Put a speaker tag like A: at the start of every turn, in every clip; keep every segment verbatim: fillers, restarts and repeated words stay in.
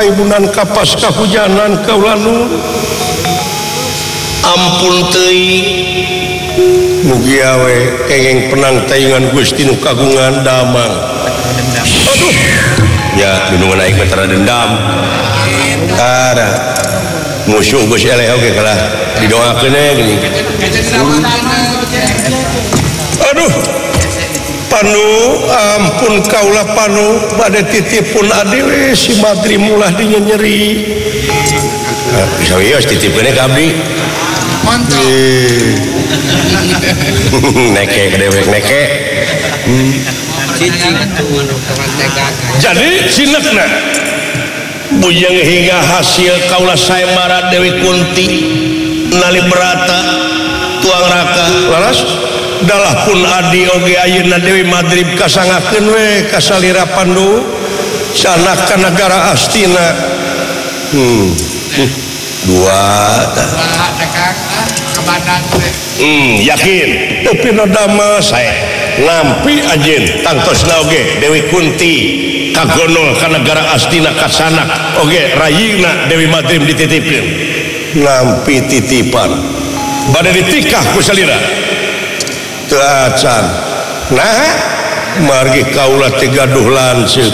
A: paibunan kapas kahujanan kaula nu ampun teuing mugi awe kenging penang taingan Gusti nu kagungan damang. Aduh ya dunungan aing mah tara dendam tara musuh Gus eleh oge kalah didoakeun geuning. Aduh Panu ampun kaula Panu bade titipun adi we si Madri mulah dinya nyeri. Bisa wios titipkeun ka abdi. Mantap. Neke kadewek neke. Jadi sinekna bujang hingga hasil kaula sayembara Dewi Kunti nali berata tuang raka laras dalah pun adi oge ayeuna Dewi Madrib kasangakeun we kasalira Pandu sanak ka negara Astina. Hmm. Dua Hmm, yakin tapi nodama saya ngampi ajen tangtosna oge Dewi Kunti kagonol ka negara Astina kasanak oge rayina Dewi Madrim dititipkeun ngampi titipan bade ditikah ku salira teu acan nah margi kaula teh gaduh lanceuk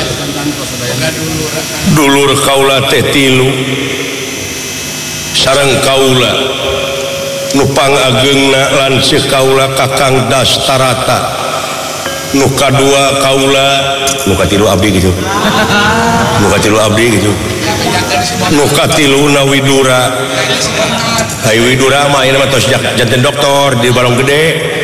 A: dulur kaula teh tilu sareng kaula nu pangageungna lanceuk kaula Kakang Dastarata nu kadua kaula nu katilu abdi gitu nu katilu abdi gitu nu katiluna Widura ai Widura mah ayeuna mah tos janten doktor di Balong Gede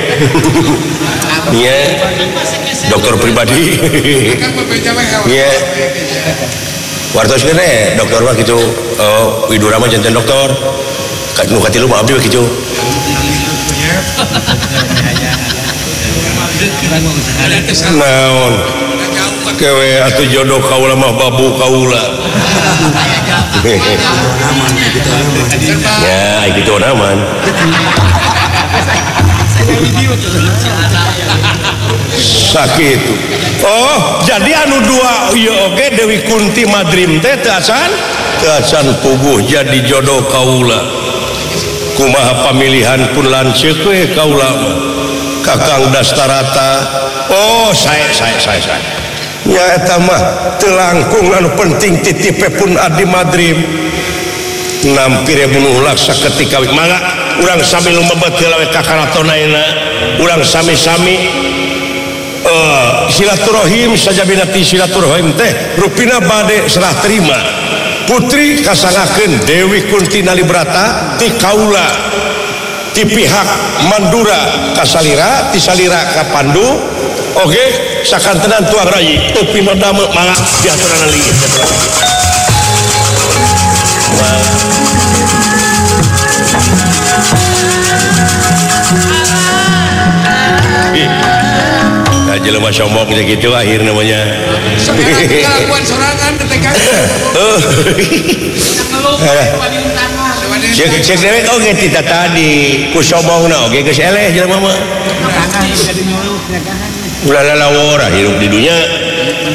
A: nya dokter pribadi nya wartos gede dokter mah gitu oh Widura mah janten dokter nu katilu mah abdi gitu naon kewe atuh jodoh kaula mah babu kaula ya gitu naman sakit oh jadi anu dua ieu oge Dewi Kunti Madrim teh teu acan teu acan puguh jadi jodoh kaula kumaha pamilihan pun lanceuk we kaula mah Kakang Dastarata oh sae sae sae sae nya eta mah teu langkung anu penting titipe pun Adi Madrim nampire bunuh laksa ketika mangga urang sami lumebet heula we ka karatonaina urang sami-sami uh, silaturahim sajabina ti silaturahim teh rupina bade serah terima putri kasangakeun Dewi Kunti Nalibrata ti kaula ti pihak Mandura kasalira ti salira ka Pandu oge sakantenan tuang rayi teu dame mangga diaturana leungit nah jelema sombong gitu akhir namanya kelakuan sorangan ketekan cek cek dewek oge tita tadi ku sombongna oge geus eleh jelema mah ulah lalawora hirup di dunya